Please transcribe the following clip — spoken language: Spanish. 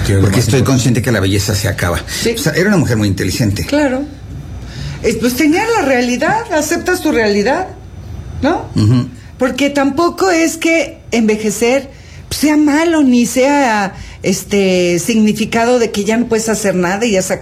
porque estoy consciente que la belleza se acaba. Sí. O sea, era una mujer muy inteligente. Claro. Pues tenía la realidad, aceptas tu realidad, ¿no? Porque tampoco es que envejecer sea malo, ni sea significado de que ya no puedes hacer nada y ya se